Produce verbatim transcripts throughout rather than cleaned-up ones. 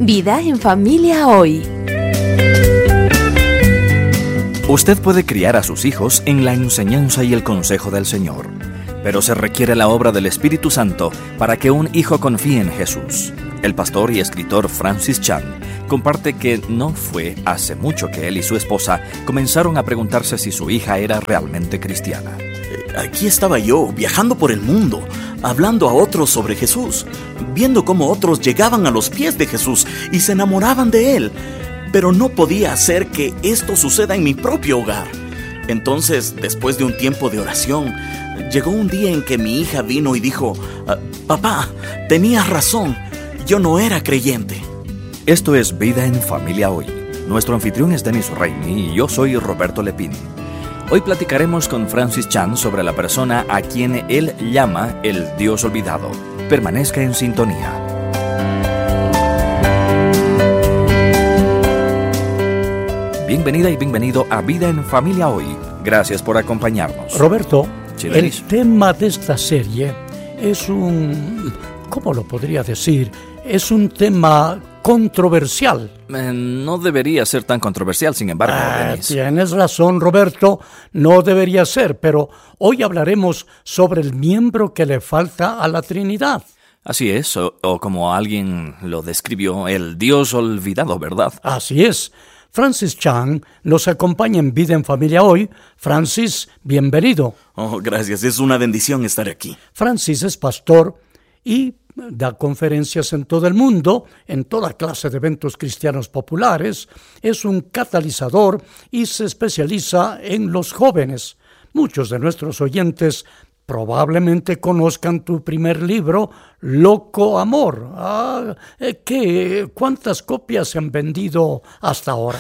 Vida en Familia Hoy. Usted puede criar a sus hijos en la enseñanza y el consejo del Señor, pero se requiere la obra del Espíritu Santo para que un hijo confíe en Jesús. El pastor y escritor Francis Chan comparte que no fue hace mucho que él y su esposa comenzaron a preguntarse si su hija era realmente cristiana. Aquí estaba yo, viajando por el mundo, hablando a otros sobre Jesús, viendo cómo otros llegaban a los pies de Jesús y se enamoraban de Él, pero no podía hacer que esto suceda en mi propio hogar. Entonces, después de un tiempo de oración, llegó un día en que mi hija vino y dijo: «Papá, tenías razón, yo no era creyente». Esto es Vida en Familia Hoy. Nuestro anfitrión es Denis Reini y yo soy Roberto Lepín. Hoy platicaremos con Francis Chan sobre la persona a quien él llama el Dios olvidado. Permanezca en sintonía. Bienvenida y bienvenido a Vida en Familia Hoy. Gracias por acompañarnos. Roberto, Sí, el Denis. tema de esta serie es un... ¿cómo lo podría decir? Es un tema controversial. Eh, no debería ser tan controversial, sin embargo, Ah, Denis. tienes razón, Roberto, no debería ser, pero hoy hablaremos sobre el miembro que le falta a la Trinidad. Así es, o, o como alguien lo describió, el Dios olvidado, ¿verdad? Así es. Francis Chan nos acompaña en Vida en Familia Hoy. Francis, bienvenido. Oh, gracias, es una bendición estar aquí. Francis es pastor y da conferencias en todo el mundo, en toda clase de eventos cristianos populares. Es un catalizador y se especializa en los jóvenes. Muchos de nuestros oyentes probablemente conozcan tu primer libro, Loco Amor. Ah, ¿qué? ¿Cuántas copias se han vendido hasta ahora?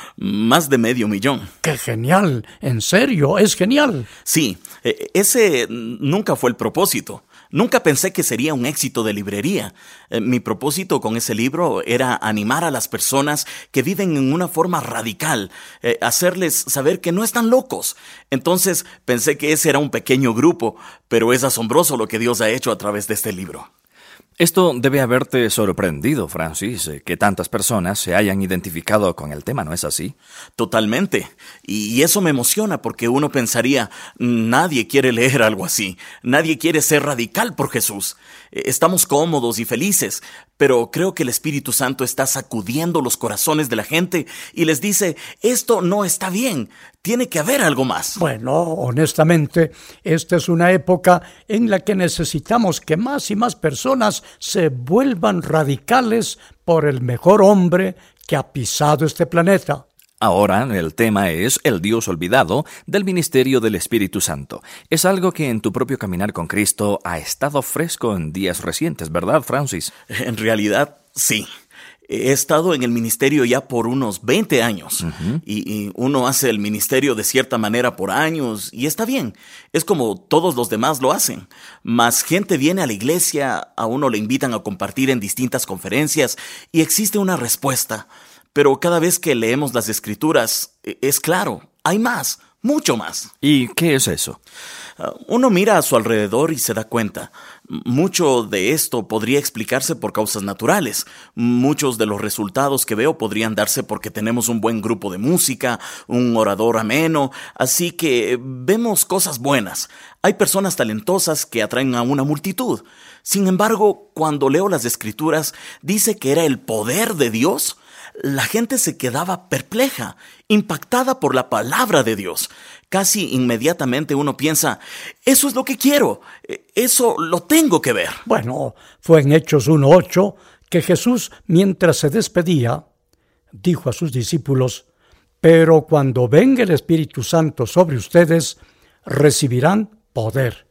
Más de medio millón. ¡Qué genial! En serio, es genial. Sí, eh, ese nunca fue el propósito. Nunca pensé que sería un éxito de librería. Eh, mi propósito con ese libro era animar a las personas que viven en una forma radical, eh, hacerles saber que no están locos. Entonces pensé que ese era un pequeño grupo, pero es asombroso lo que Dios ha hecho a través de este libro. Esto debe haberte sorprendido, Francis, eh, que tantas personas se hayan identificado con el tema, ¿no es así? Totalmente. Y eso me emociona porque uno pensaría, nadie quiere leer algo así. Nadie quiere ser radical por Jesús. Estamos cómodos y felices, pero creo que el Espíritu Santo está sacudiendo los corazones de la gente y les dice, esto no está bien. Tiene que haber algo más. Bueno, honestamente, esta es una época en la que necesitamos que más y más personas se vuelvan radicales por el mejor hombre que ha pisado este planeta. Ahora, el tema es el Dios olvidado del ministerio del Espíritu Santo. Es algo que en tu propio caminar con Cristo ha estado fresco en días recientes, ¿verdad, Francis? En realidad, sí. He estado en el ministerio ya por unos veinte años. Uh-huh. y, y uno hace el ministerio de cierta manera por años y está bien. Es como todos los demás lo hacen. Más gente viene a la iglesia, a uno le invitan a compartir en distintas conferencias y existe una respuesta. Pero cada vez que leemos las Escrituras, es claro, hay más, mucho más. ¿Y qué es eso? Uno mira a su alrededor y se da cuenta. Mucho de esto podría explicarse por causas naturales. Muchos de los resultados que veo podrían darse porque tenemos un buen grupo de música, un orador ameno, así que vemos cosas buenas. Hay personas talentosas que atraen a una multitud. Sin embargo, cuando leo las Escrituras, dice que era el poder de Dios. La gente se quedaba perpleja, impactada por la palabra de Dios. Casi inmediatamente uno piensa, eso es lo que quiero, eso lo tengo que ver. Bueno, fue en Hechos uno ocho que Jesús, mientras se despedía, dijo a sus discípulos, pero cuando venga el Espíritu Santo sobre ustedes, recibirán poder.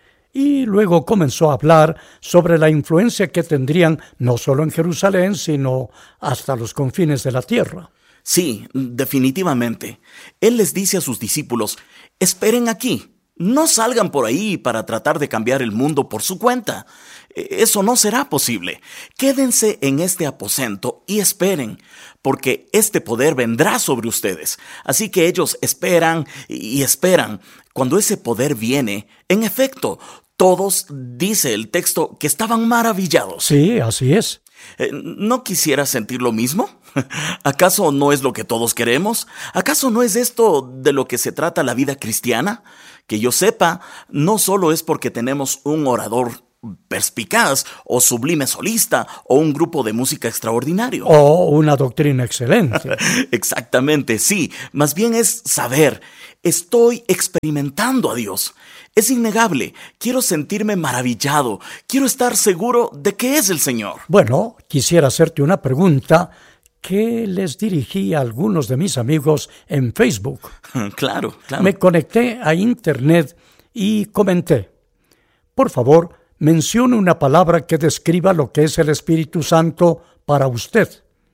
Y luego comenzó a hablar sobre la influencia que tendrían no solo en Jerusalén, sino hasta los confines de la tierra. Sí, definitivamente. Él les dice a sus discípulos, esperen aquí, no salgan por ahí para tratar de cambiar el mundo por su cuenta. Eso no será posible. Quédense en este aposento y esperen, porque este poder vendrá sobre ustedes. Así que ellos esperan y esperan. Cuando ese poder viene, en efecto, todos, dice el texto, que estaban maravillados. Sí, así es. Eh, ¿No quisiera sentir lo mismo? ¿Acaso no es lo que todos queremos? ¿Acaso no es esto de lo que se trata la vida cristiana? Que yo sepa, no solo es porque tenemos un orador perspicaz o sublime solista o un grupo de música extraordinario. O una doctrina excelente. Exactamente, sí. Más bien es saber, estoy experimentando a Dios. Es innegable. Quiero sentirme maravillado. Quiero estar seguro de que es el Señor. Bueno, quisiera hacerte una pregunta que les dirigí a algunos de mis amigos en Facebook. Claro, claro. Me conecté a Internet y comenté: por favor, mencione una palabra que describa lo que es el Espíritu Santo para usted.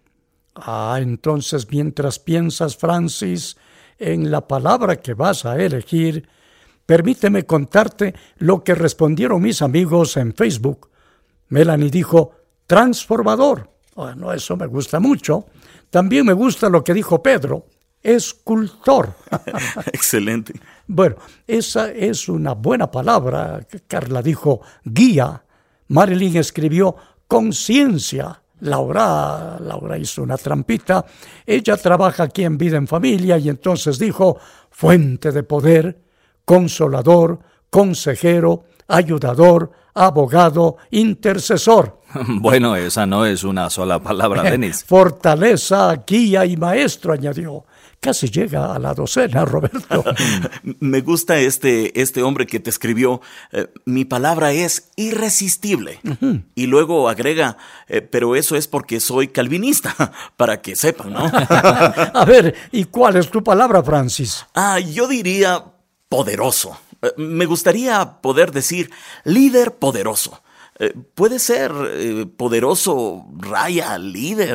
Ah, entonces mientras piensas, Francis, en la palabra que vas a elegir, permíteme contarte lo que respondieron mis amigos en Facebook. Melanie dijo: transformador. Bueno, eso me gusta mucho. También me gusta lo que dijo Pedro: escultor. Excelente. Bueno, esa es una buena palabra. Carla dijo guía. Marilyn escribió conciencia. Laura, Laura hizo una trampita. Ella trabaja aquí en Vida en Familia y entonces dijo fuente de poder, consolador, consejero, ayudador, abogado, intercesor. Bueno, esa no es una sola palabra, Denis. Fortaleza, guía y maestro, añadió. Casi llega a la docena, Roberto. Me gusta este, este hombre que te escribió. Eh, mi palabra es irresistible. Uh-huh. Y luego agrega, eh, pero eso es porque soy calvinista, para que sepan, ¿no? A ver, ¿y cuál es tu palabra, Francis? Ah, yo diría poderoso. Eh, me gustaría poder decir líder poderoso. Eh, puede ser eh, poderoso, raya, líder,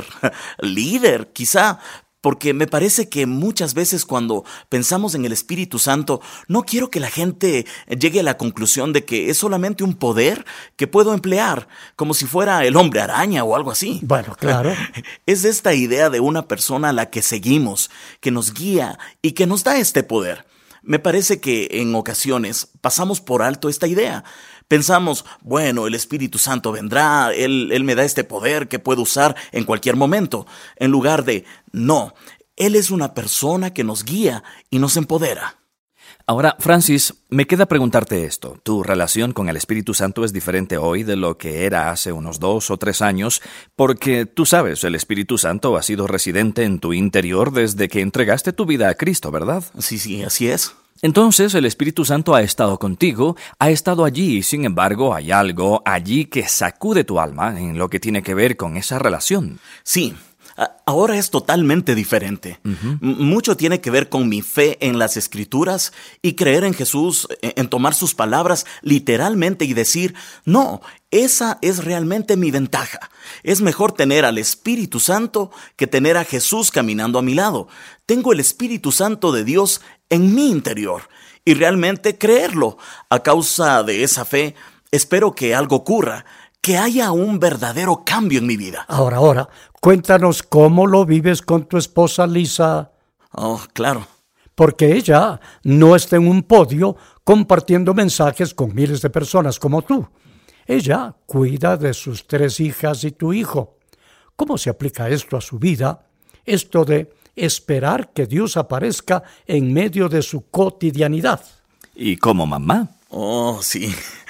líder, quizá. Porque me parece que muchas veces cuando pensamos en el Espíritu Santo, no quiero que la gente llegue a la conclusión de que es solamente un poder que puedo emplear, como si fuera el hombre araña o algo así. Bueno, claro. Es esta idea de una persona a la que seguimos, que nos guía y que nos da este poder. Me parece que en ocasiones pasamos por alto esta idea. Pensamos, bueno, el Espíritu Santo vendrá, él, él me da este poder que puedo usar en cualquier momento, en lugar de, no, Él es una persona que nos guía y nos empodera. Ahora, Francis, me queda preguntarte esto. ¿Tu relación con el Espíritu Santo es diferente hoy de lo que era hace unos dos o tres años? Porque tú sabes, el Espíritu Santo ha sido residente en tu interior desde que entregaste tu vida a Cristo, ¿verdad? Sí, sí, así es. Entonces el Espíritu Santo ha estado contigo, ha estado allí, y sin embargo hay algo allí que sacude tu alma en lo que tiene que ver con esa relación. Sí, ahora es totalmente diferente. Uh-huh. Mucho tiene que ver con mi fe en las Escrituras y creer en Jesús, en tomar sus palabras literalmente y decir, no, esa es realmente mi ventaja. Es mejor tener al Espíritu Santo que tener a Jesús caminando a mi lado. Tengo el Espíritu Santo de Dios en mi interior y realmente creerlo. A causa de esa fe, espero que algo ocurra, que haya un verdadero cambio en mi vida. Ahora, ahora, cuéntanos cómo lo vives con tu esposa Lisa. Oh, claro. Porque ella no está en un podio compartiendo mensajes con miles de personas como tú. Ella cuida de sus tres hijas y tu hijo. ¿Cómo se aplica esto a su vida? Esto de esperar que Dios aparezca en medio de su cotidianidad. ¿Y como mamá? Oh, sí.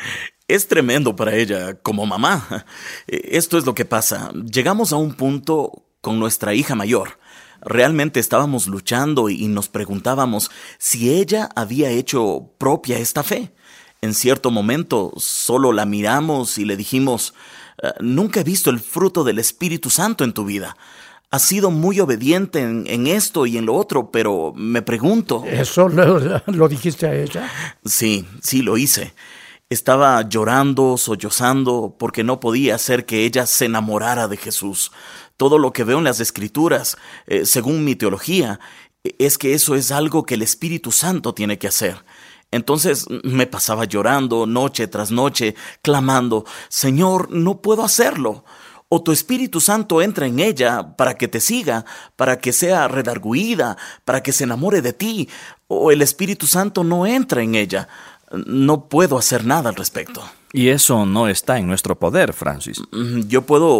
Es tremendo para ella como mamá. Esto es lo que pasa. Llegamos a un punto con nuestra hija mayor. Realmente estábamos luchando y nos preguntábamos si ella había hecho propia esta fe. En cierto momento solo la miramos y le dijimos, nunca he visto el fruto del Espíritu Santo en tu vida. Has sido muy obediente en, en esto y en lo otro, pero me pregunto... ¿Eso lo, lo dijiste a ella? Sí, sí lo hice. Estaba llorando, sollozando, porque no podía hacer que ella se enamorara de Jesús. Todo lo que veo en las Escrituras, eh, según mi teología, es que eso es algo que el Espíritu Santo tiene que hacer. Entonces me pasaba llorando noche tras noche, clamando, Señor, no puedo hacerlo. O tu Espíritu Santo entra en ella para que te siga, para que sea redarguida, para que se enamore de ti, o el Espíritu Santo no entra en ella. No puedo hacer nada al respecto. Y eso no está en nuestro poder, Francis. Yo puedo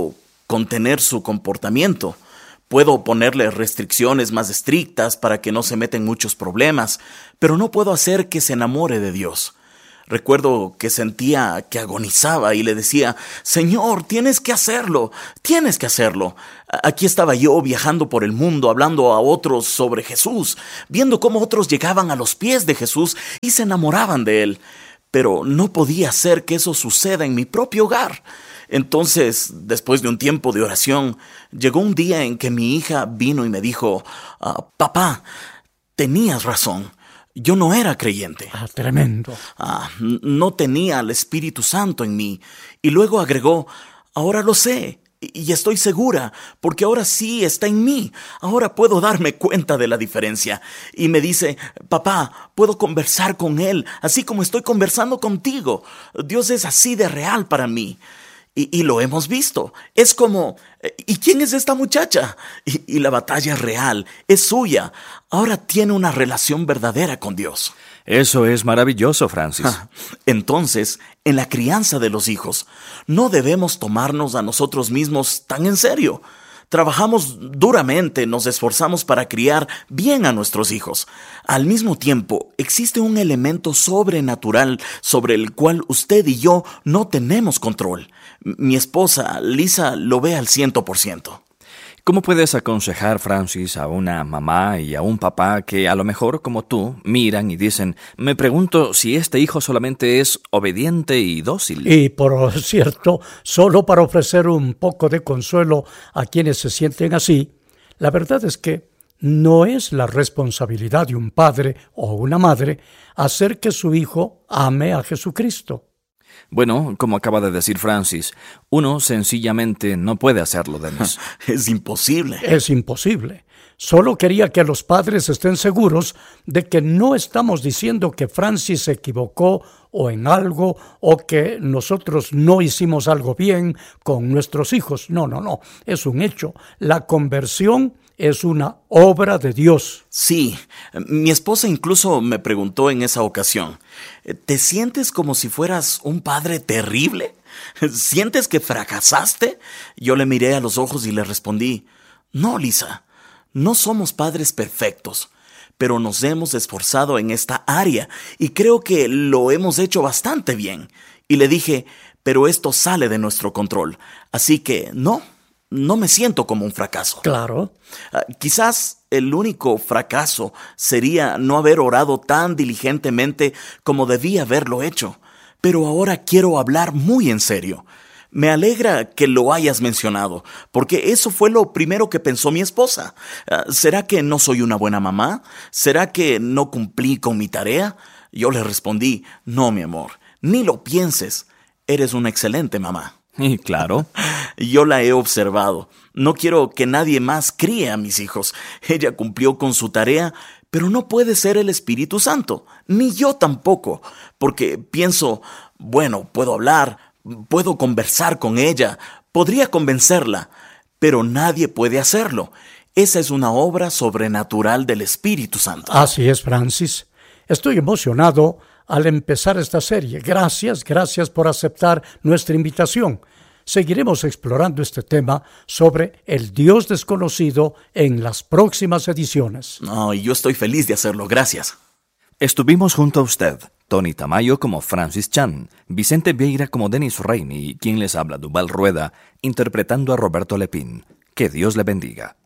contener su comportamiento. Puedo ponerle restricciones más estrictas para que no se meta en muchos problemas, pero no puedo hacer que se enamore de Dios. Recuerdo que sentía que agonizaba y le decía, Señor, tienes que hacerlo, tienes que hacerlo. Aquí estaba yo viajando por el mundo, hablando a otros sobre Jesús, viendo cómo otros llegaban a los pies de Jesús y se enamoraban de Él. Pero no podía hacer que eso suceda en mi propio hogar. Entonces, después de un tiempo de oración, llegó un día en que mi hija vino y me dijo, ah, papá, tenías razón, yo no era creyente. Ah, tremendo. Ah, no tenía al Espíritu Santo en mí. Y luego agregó, ahora lo sé, y estoy segura, porque ahora sí está en mí. Ahora puedo darme cuenta de la diferencia. Y me dice, papá, puedo conversar con Él, así como estoy conversando contigo. Dios es así de real para mí. Y, y lo hemos visto. Es como, ¿y quién es esta muchacha? Y, y la batalla es real, es suya. Ahora tiene una relación verdadera con Dios. Eso es maravilloso, Francis. Ah, entonces, en la crianza de los hijos, no debemos tomarnos a nosotros mismos tan en serio. Trabajamos duramente, nos esforzamos para criar bien a nuestros hijos. Al mismo tiempo, existe un elemento sobrenatural sobre el cual usted y yo no tenemos control. Mi esposa, Lisa, lo ve al ciento por ciento. ¿Cómo puedes aconsejar, Francis, a una mamá y a un papá que a lo mejor, como tú, miran y dicen, me pregunto si este hijo solamente es obediente y dócil? Y por cierto, solo para ofrecer un poco de consuelo a quienes se sienten así, la verdad es que no es la responsabilidad de un padre o una madre hacer que su hijo ame a Jesucristo. Bueno, como acaba de decir Francis, uno sencillamente no puede hacerlo, Dennis. Es imposible. Es imposible. Solo quería que los padres estén seguros de que no estamos diciendo que Francis se equivocó o en algo o que nosotros no hicimos algo bien con nuestros hijos. No, no, no. Es un hecho. La conversión es una obra de Dios. Sí, mi esposa incluso me preguntó en esa ocasión, ¿te sientes como si fueras un padre terrible? ¿Sientes que fracasaste? Yo le miré a los ojos y le respondí, no, Lisa, no somos padres perfectos, pero nos hemos esforzado en esta área y creo que lo hemos hecho bastante bien. Y le dije, pero esto sale de nuestro control, así que no. No me siento como un fracaso. Claro. Uh, quizás el único fracaso sería no haber orado tan diligentemente como debía haberlo hecho. Pero ahora quiero hablar muy en serio. Me alegra que lo hayas mencionado, porque eso fue lo primero que pensó mi esposa. Uh, ¿Será que no soy una buena mamá? ¿Será que no cumplí con mi tarea? Yo le respondí, no, mi amor, ni lo pienses. Eres una excelente mamá. Y claro. Yo la he observado. No quiero que nadie más críe a mis hijos. Ella cumplió con su tarea, pero no puede ser el Espíritu Santo. Ni yo tampoco. Porque pienso, bueno, puedo hablar, puedo conversar con ella, podría convencerla, pero nadie puede hacerlo. Esa es una obra sobrenatural del Espíritu Santo. Así es, Francis. Estoy emocionado al empezar esta serie. Gracias, gracias por aceptar nuestra invitación. Seguiremos explorando este tema sobre el Dios desconocido en las próximas ediciones. No, y yo estoy feliz de hacerlo. Gracias. Estuvimos junto a usted, Tony Tamayo como Francis Chan, Vicente Vieira como Dennis Rainey y quien les habla, Duval Rueda, interpretando a Roberto Lepín. Que Dios le bendiga.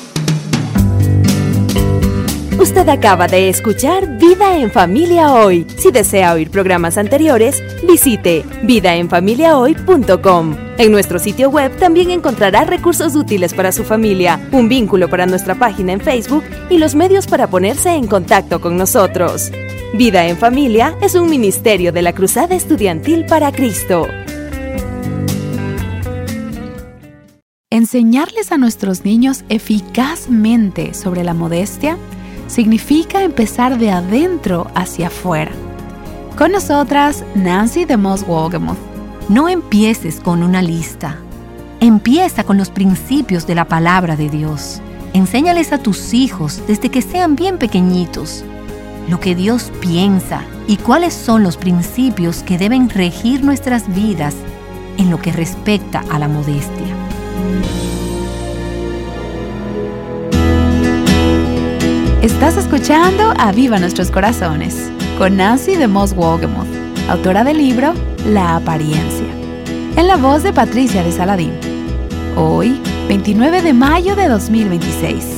Usted acaba de escuchar Vida en Familia Hoy. Si desea oír programas anteriores, visite vida en familia hoy punto com. En nuestro sitio web también encontrará recursos útiles para su familia, un vínculo para nuestra página en Facebook y los medios para ponerse en contacto con nosotros. Vida en Familia es un ministerio de la Cruzada Estudiantil para Cristo. Enseñarles a nuestros niños eficazmente sobre la modestia significa empezar de adentro hacia afuera. Con nosotras, Nancy DeMoss Wolgemuth. No empieces con una lista. Empieza con los principios de la palabra de Dios. Enséñales a tus hijos desde que sean bien pequeñitos lo que Dios piensa y cuáles son los principios que deben regir nuestras vidas en lo que respecta a la modestia. Estás escuchando Aviva Nuestros Corazones con Nancy DeMoss Wolgemuth, autora del libro La Apariencia, en la voz de Patricia de Saladín. Hoy, veintinueve de mayo de dos mil veintiséis.